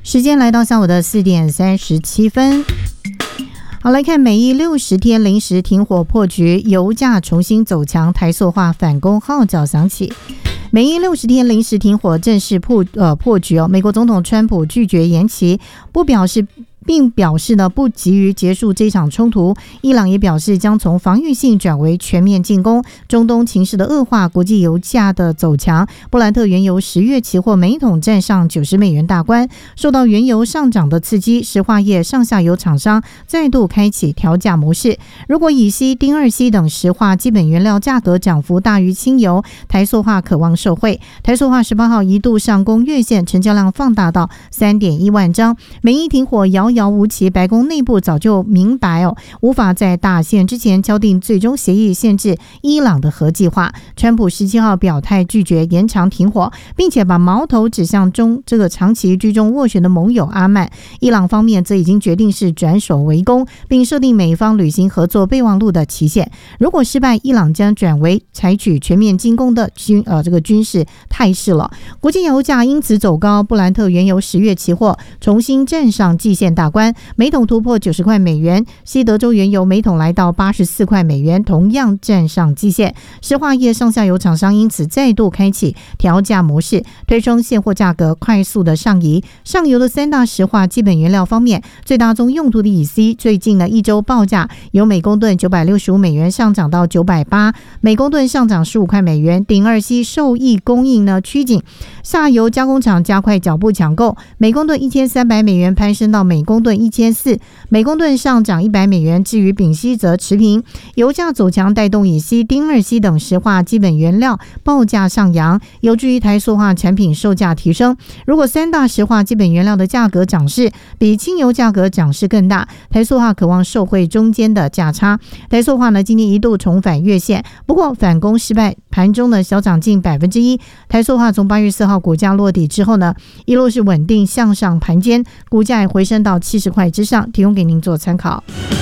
时间来到下午的4点37分。好，来看美伊60天临时停火破局，油价重新走强，台塑化反攻号角响起。美伊60天临时停火正式破局美国总统川普拒绝延期，并表示不急于结束这场冲突。伊朗也表示将从防御性转为全面进攻。中东情势的恶化，国际油价的走强，布兰特原油10月期货每桶站上90美元大关。受到原油上涨的刺激，石化业上下游厂商再度开启调价模式。如果乙烯、丁二烯等石化基本原料价格涨幅大于轻油，台塑化渴望受惠。台塑化18号一度上攻月线，成交量放大到 3.1 万张。美伊停火遥遥无期，白宫内部早就明白无法在大限之前敲定最终协议，限制伊朗的核计划。川普17号表态拒绝延长停火，并且把矛头指向这个长期居中斡旋的盟友阿曼。伊朗方面则已经决定是转守为攻，并设定美方履行合作备忘录的期限。如果失败，伊朗将转为采取全面进攻的军事态势了。国际油价因此走高，布兰特原油10月期货重新站上季线大关，每桶突破90块美元。西德州原油每桶来到84块美元，同样站上季线。石化业上下游厂商因此再度开启调价模式，推升现货价格快速的上移。上游的3大石化基本原料方面，最大宗用途的乙烯最近的一周报价由每公吨965美元上涨到980，每公吨上涨15块美元。丁二烯受益供应趋紧，下游加工厂加快脚步抢购，每公吨1300美元攀升到每公吨1400，每公吨上涨100美元。至于丙烯则持平。油价走强带动乙烯、丁二烯等石化基本原料报价上扬，有助于台塑化产品售价提升。如果3大石化基本原料的价格涨势比轻油价格涨势更大，台塑化渴望受惠中间的价差。台塑化今天一度重返月线，不过反攻失败，盘中小涨近 1%。 台塑化从8月4号股价落底之后一路是稳定向上盘坚，股价也回升到70块之上，提供给您做参考。